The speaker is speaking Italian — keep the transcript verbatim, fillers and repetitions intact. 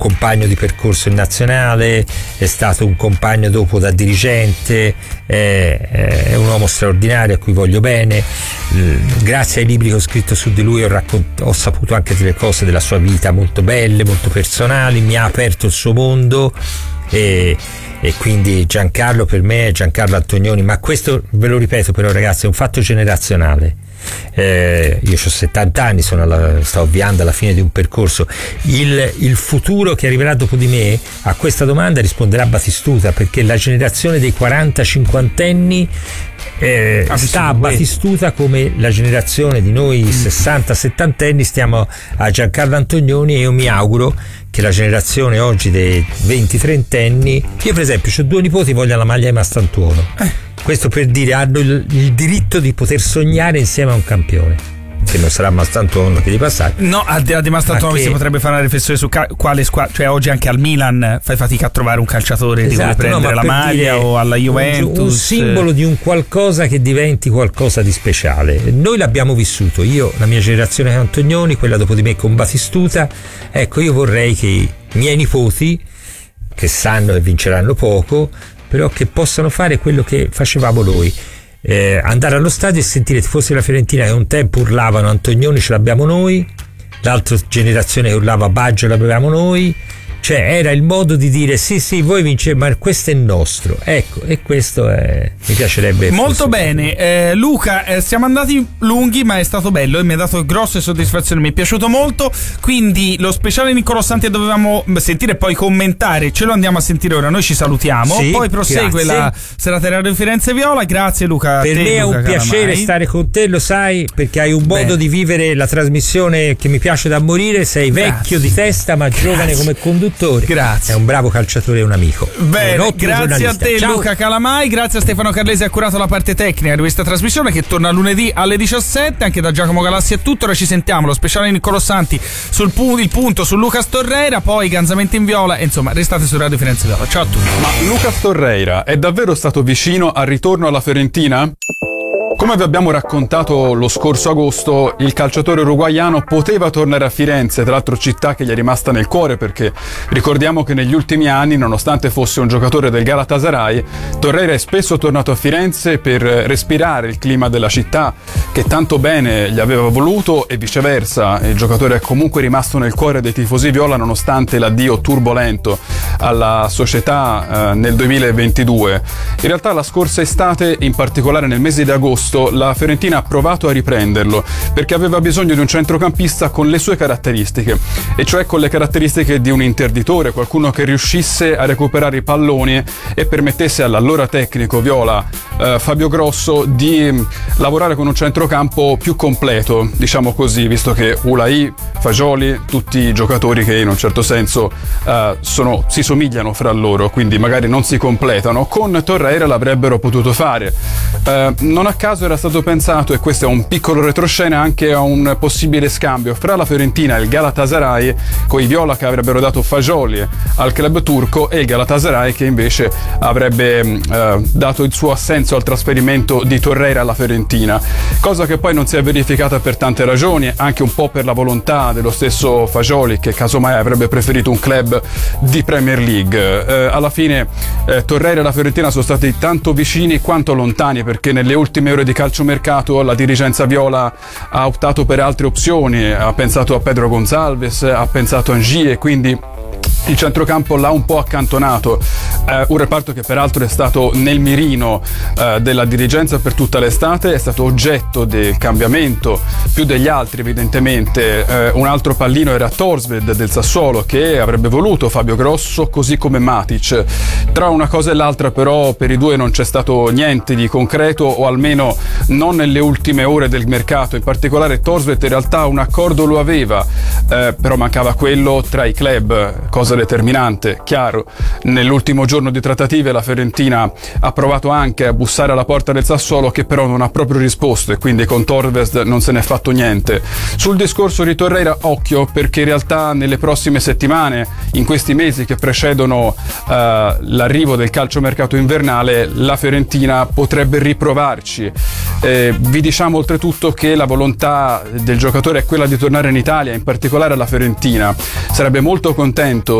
compagno di percorso in nazionale, è stato un compagno dopo da dirigente, è, è un uomo straordinario a cui voglio bene. Grazie ai libri che ho scritto su di lui ho, raccont- ho saputo anche delle cose della sua vita molto belle, molto personali, mi ha aperto il suo mondo e, e quindi Giancarlo per me è Giancarlo Antonioni, ma questo ve lo ripeto però ragazzi è un fatto generazionale. Eh, io ho settanta anni, sono alla, sto avviando alla fine di un percorso. Il, il futuro che arriverà dopo di me a questa domanda risponderà Batistuta, perché la generazione dei quaranta cinquantenni eh, sta a Batistuta come la generazione di noi sessanta settantenni stiamo a Giancarlo Antonioni, e io mi auguro che la generazione oggi dei venti trentenni, io per esempio ho due nipoti, voglio la maglia di Mastantuono, eh. Questo per dire hanno il, il diritto di poter sognare insieme a un campione, che non sarà Mastantuono che di passare. No, a di, a di Mastantuono che... si potrebbe fare una riflessione su ca- quale squadra, cioè oggi anche al Milan fai fatica a trovare un calciatore esatto, di cui prendere no, la maglia, o alla Juventus un, un simbolo di un qualcosa che diventi qualcosa di speciale. Noi l'abbiamo vissuto, io, la mia generazione con Antonioni, quella dopo di me con Batistuta. Ecco, io vorrei che i miei nipoti, che sanno e vinceranno poco, però che possano fare quello che facevamo noi, eh, andare allo stadio e sentire i tifosi della Fiorentina che un tempo urlavano Antonioni ce l'abbiamo noi, l'altra generazione che urlava Baggio l'avevamo noi, cioè era il modo di dire sì sì voi vincete ma questo è nostro, ecco, e questo è, mi piacerebbe molto bene. eh, Luca, eh, siamo andati lunghi ma è stato bello e mi ha dato grosse soddisfazioni, mi è piaciuto molto, quindi lo speciale Niccolò Santi dovevamo sentire e poi commentare, ce lo andiamo a sentire ora, noi ci salutiamo, sì, poi prosegue grazie. La serata Radio Firenze Viola. Grazie Luca, per te, me è Luca un Calamai. piacere stare con te, lo sai, perché hai un modo Beh. di vivere la trasmissione che mi piace da morire, sei vecchio grazie. di testa ma grazie. giovane come conduttore. Grazie. È un bravo calciatore e un amico. Bene, un grazie a te Ciao. Luca Calamai, grazie a Stefano Carlesi, ha curato la parte tecnica di questa trasmissione che torna lunedì alle diciassette. Anche da Giacomo Galassi è tutto, ora ci sentiamo lo speciale Niccolò Santi sul pu- il punto su Lucas Torreira, poi Ganzamenti in Viola e insomma restate su Radio Firenze Viola. Ciao a tutti. Ma Lucas Torreira è davvero stato vicino al ritorno alla Fiorentina? Come vi abbiamo raccontato lo scorso agosto, il calciatore uruguaiano poteva tornare a Firenze, tra l'altro città che gli è rimasta nel cuore, perché ricordiamo che negli ultimi anni, nonostante fosse un giocatore del Galatasaray, Torreira è spesso tornato a Firenze per respirare il clima della città che tanto bene gli aveva voluto, e viceversa. Il giocatore è comunque rimasto nel cuore dei tifosi viola nonostante l'addio turbolento alla società eh, nel duemilaventidue. In realtà la scorsa estate, in particolare nel mese di agosto, la Fiorentina ha provato a riprenderlo perché aveva bisogno di un centrocampista con le sue caratteristiche, e cioè con le caratteristiche di un interditore, qualcuno che riuscisse a recuperare i palloni e permettesse all'allora tecnico viola eh, Fabio Grosso di lavorare con un centrocampo più completo, diciamo così, visto che Ulai, Fagioli, tutti i giocatori che in un certo senso eh, sono, si somigliano fra loro, quindi magari non si completano. Con Torreira l'avrebbero potuto fare. Eh, non a caso era stato pensato, e questo è un piccolo retroscena, anche a un possibile scambio fra la Fiorentina e il Galatasaray, con i viola che avrebbero dato Fagioli al club turco e il Galatasaray che invece avrebbe eh, dato il suo assenso al trasferimento di Torreira alla Fiorentina, cosa che poi non si è verificata per tante ragioni, anche un po' per la volontà dello stesso Fagioli, che casomai avrebbe preferito un club di Premier League. Eh, alla fine eh, Torreira e la Fiorentina sono stati tanto vicini quanto lontani, perché nelle ultime ore di calciomercato la dirigenza viola ha optato per altre opzioni, ha pensato a Pedro Gonçalves, ha pensato a Ngie, e quindi il centrocampo l'ha un po' accantonato, eh, un reparto che peraltro è stato nel mirino eh, della dirigenza per tutta l'estate, è stato oggetto del cambiamento più degli altri evidentemente. Eh, un altro pallino era Thorstvedt del Sassuolo, che avrebbe voluto Fabio Grosso, così come Matic. Tra una cosa e l'altra però per i due non c'è stato niente di concreto, o almeno non nelle ultime ore del mercato. In particolare Thorstvedt in realtà un accordo lo aveva, eh, però mancava quello tra i club, cosa determinante, chiaro. Nell'ultimo giorno di trattative la Fiorentina ha provato anche a bussare alla porta del Sassuolo, che però non ha proprio risposto, e quindi con Thorstvedt non se n'è fatto niente. Sul discorso di Torreira, occhio, perché in realtà nelle prossime settimane, in questi mesi che precedono uh, l'arrivo del calciomercato invernale, la Fiorentina potrebbe riprovarci. Eh, vi diciamo oltretutto che la volontà del giocatore è quella di tornare in Italia, in particolare alla Fiorentina. Sarebbe molto contento